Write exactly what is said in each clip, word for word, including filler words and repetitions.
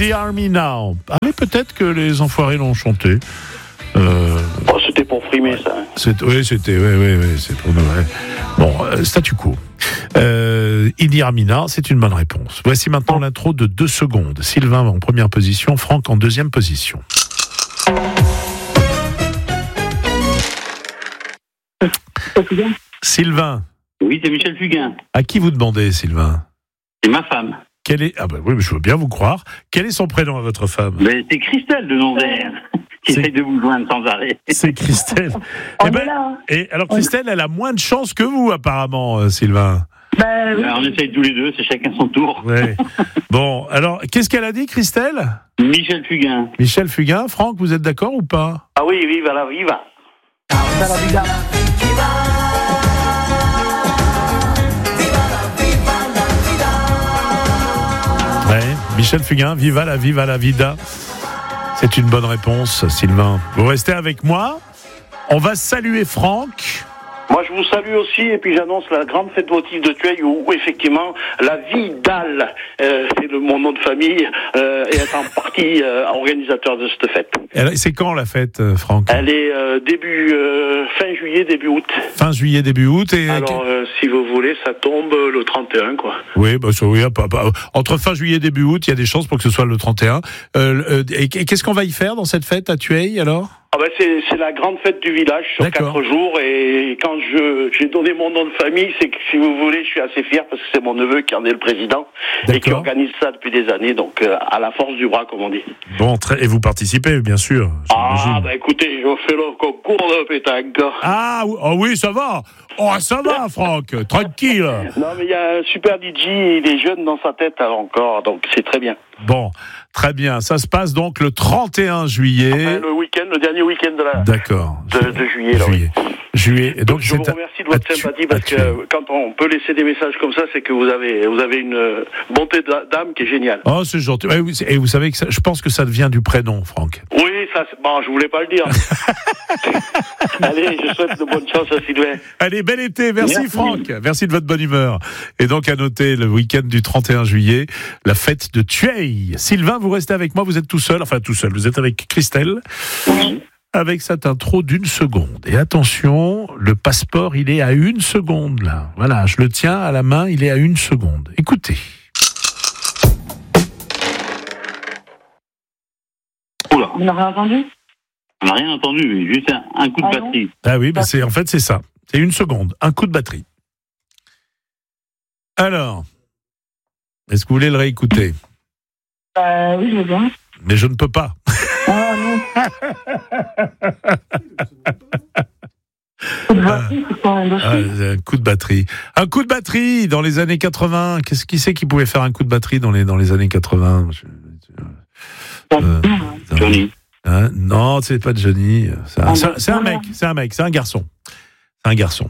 the Army Now. Ah, mais peut-être que les Enfoirés l'ont chanté. Euh... Oh, c'était pour frimer, ça. C'est, oui, c'était, oui, oui, oui, c'est pour nous. Ouais. Bon, euh, statu quo. Euh, Idi Armina, c'est une bonne réponse. Voici maintenant l'intro de deux secondes. Sylvain en première position, Franck en deuxième position. Sylvain. Oui, c'est Michel Fugain. À qui vous demandez, Sylvain? C'est ma femme. Quel est... Ah ben oui, mais je veux bien vous croire. Quel est son prénom à votre femme? Mais c'est Christelle de Nanterre qui essaye de vous joindre sans arrêt. C'est Christelle. On et, ben, est là, hein. et alors Christelle, elle a moins de chance que vous apparemment, euh, Sylvain. Ben, oui. Alors, on essaye tous les deux, c'est chacun son tour. Ouais. Bon, alors qu'est-ce qu'elle a dit, Christelle? Michel Fugain. Michel Fugain. Franck, vous êtes d'accord ou pas? Ah oui, oui, voilà, il va. Ouais, Michel Fugain, Viva la Viva la Vida. C'est une bonne réponse, Sylvain. Vous restez avec moi. On va saluer Franck. Moi, je vous salue aussi, et puis j'annonce la grande fête votive de Tueil, où, où effectivement, la Vidal, euh, c'est le, mon nom de famille, euh, est en partie euh, organisateur de cette fête. Elle- C'est quand la fête, euh, Franck? Elle est euh, début euh, fin juillet, début août. Fin juillet, début août. Et... Alors, euh, si vous voulez, ça tombe le trente et un, quoi. Oui, bah, ça, oui, pas, pas- entre fin juillet et début août, il y a des chances pour que ce soit le trente et un. Euh, euh, et qu'est-ce qu'on va y faire dans cette fête à Tueil, alors? Ah ben c'est, c'est la grande fête du village sur D'accord. quatre jours, et quand je, j'ai donné mon nom de famille, c'est que si vous voulez, je suis assez fier parce que c'est mon neveu qui en est le président et qui D'accord. organise ça depuis des années, donc euh, à la force du bras, comme on dit. Bon, très... et vous participez, bien sûr. Ah j'imagine. ben écoutez, je fais le concours de pétanque. Ah, oui- oh oui, ça va. Oh, ça va, Franck. Tranquille. Non mais il y a un super D J, il est jeune dans sa tête encore, donc c'est très bien. Bon, très bien. Ça se passe donc le trente et un juillet. Enfin, le week-end, le dernier week-end de la D'accord. de, de juillet, là, oui. Juillet. Juillet. Et donc, je vous c'est à- remercie de votre à Tu- sympathie à parce que Tueil. euh, quand on peut laisser des messages comme ça, c'est que vous avez vous avez une euh, bonté d'a- d'âme qui est géniale. Oh, c'est gentil. Et vous, et vous savez que ça- je pense que ça vient du prénom, Franck. Oui, ça, c'est- bon, je voulais pas le dire. Allez, je souhaite de bonnes chances à Sylvain. Allez, bel été. Merci, Merci. Franck. Merci de votre bonne humeur. Et donc, à noter le week-end du trente et un juillet, la fête de Tueil. Sylvain, vous restez avec moi. Vous êtes tout seul. Enfin, tout seul. Vous êtes avec Christelle. Avec cette intro d'une seconde. Et attention, le passeport, il est à une seconde, là. Voilà, je le tiens à la main, il est à une seconde. Écoutez. Oula, Vous n'avez entendu? on n'a rien entendu, juste un, un coup de Ah non. batterie. Ah oui, bah c'est, en fait, c'est ça. C'est une seconde. Un coup de batterie. Alors, est-ce que vous voulez le réécouter? Euh, oui, je veux bien. Mais je ne peux pas. Ah non. Coup de batterie, c'est quoi un dossier? Ah, c'est un coup de batterie. Un coup de batterie dans les années quatre-vingts. Qu'est-ce qui c'est qui pouvait faire un coup de batterie dans les, dans les années quatre-vingts? Je- euh, Johnny. Hein, non, c'est pas Johnny. C'est un, Ah, c'est un- c'est un non. mec, c'est un mec, c'est un garçon. C'est un garçon.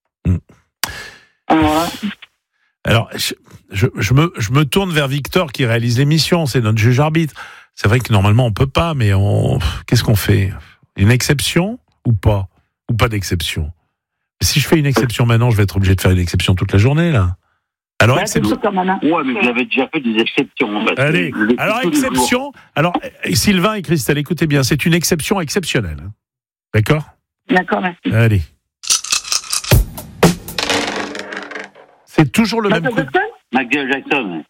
Alors, Alors, je, je, je me, je me tourne vers Victor qui réalise l'émission, c'est notre juge arbitre. C'est vrai que normalement on peut pas, mais on, qu'est-ce qu'on fait? Une exception ou pas? Ou pas d'exception? Si je fais une exception maintenant, je vais être obligé de faire une exception toute la journée, là. Alors, bah, c'est exception. tout quand même. Hein. Ouais, mais vous avez déjà fait des exceptions. En fait. Allez, Vous l'écoutez alors tous les jours. exception. Alors, euh, Sylvain et Christelle, écoutez bien, c'est une exception exceptionnelle. hein. D'accord? D'accord, merci. Allez. C'est toujours le même Michael coup. Jackson? Michael Jackson.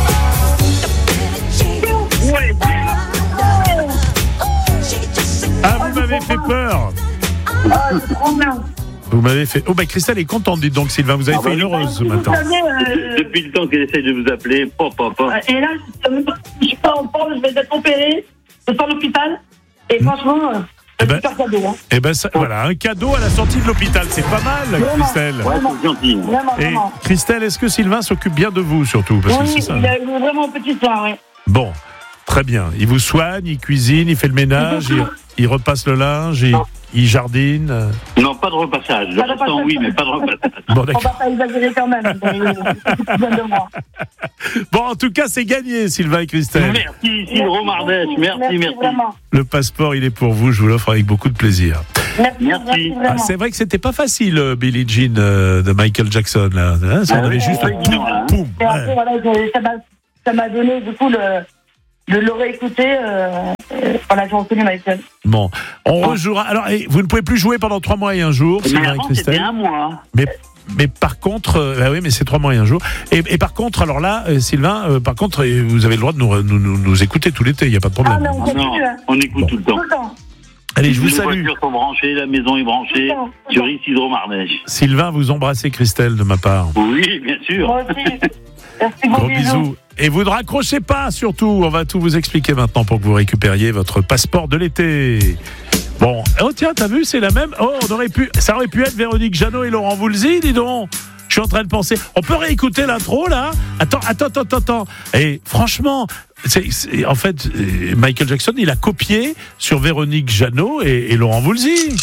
Ah, vous m'avez fait peur. Ah, c'est trop bien. Vous m'avez fait. Oh, bah, Christelle est contente, dites donc, Sylvain. Vous avez Ah, fait bah, une oui. heureuse ce Vous matin. savez, euh, Depuis le temps qu'elle essaye de vous appeler, pop, pop, pop. et là, je sais même pas si je suis pas en forme, je vais être opérée, je suis à l'hôpital, et franchement, euh, Eh c'est ben- un super cadeau. Hein. Eh ben, ça- voilà, un cadeau à la sortie de l'hôpital. C'est pas mal, Vraiment. Christelle. Ouais, c'est gentil. Vraiment, Et vraiment. Christelle, est-ce que Sylvain s'occupe bien de vous, surtout? Parce que Oui, c'est ça. il a eu vraiment un petit soin, oui. Bon, très bien. Il vous soigne, il cuisine, il fait le ménage, il, il repasse le linge, il, il jardine. euh. Non, pas de repassage. Le Pas de restant, repassage. oui, mais pas de repassage. Bon, On d'accord. va pas exagérer quand même. mais il s'occupe bien de moi. Bon, en tout cas, c'est gagné, Sylvain et Christelle. Merci, Sylvain Mardèche. Merci, merci. Vraiment. Le passeport, il est pour vous. Je vous l'offre avec beaucoup de plaisir. Merci, Merci. merci Ah, vraiment. c'est vrai que c'était pas facile, euh, Billie Jean euh, de Michael Jackson. Là. Hein, ça, on Ah avait oui, juste oui, un oui, hein. poum. Et après, Ouais. voilà, je- ça m'a- ça m'a donné du coup le, je l'aurais écouté. Euh, euh, voilà, j'ai reconnu Michael. Bon, on rejouera. Alors, et vous ne pouvez plus jouer pendant trois mois et un jour, Mais Sylvain et avant, c'était Christelle. un mois. Mais, mais par contre, euh, bah oui, mais c'est trois mois et un jour. Et, et par contre, alors là, euh, Sylvain, euh, par contre, euh, vous avez le droit de nous, nous, nous, nous écouter tout l'été, il n'y a pas de Ah, problème. mais on Ah non, continue. Hein. on écoute Bon. tout le temps. Tout le temps. Allez, je vous Les salue. voitures sont branchées, la maison est branchée Tout le temps, tout le sur temps. Isidro-Marnèche. Sylvain, vous embrassez Christelle de ma part. Oui, bien sûr. Moi aussi. Merci, Gros gros bisous. Et vous ne raccrochez pas, surtout. On va tout vous expliquer maintenant pour que vous récupériez votre passeport de l'été. Bon, oh tiens, t'as vu, c'est la même. Oh, on aurait pu, ça aurait pu être Véronique Jeannot et Laurent Voulzy, dis donc. Je suis en train de penser. On peut réécouter l'intro là. Attends, attends, attends, attends. Et franchement, c'est, c'est- en fait, euh, Michael Jackson, il a copié sur Véronique Jeannot et, et Laurent Voulzy.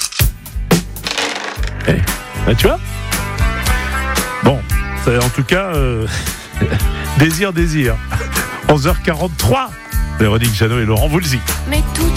Eh, bah, tu vois. Bon, c'est en tout cas. Euh... Désir, désir. onze heures quarante-trois. Véronique Jeannot et Laurent Voulzy. Mais tout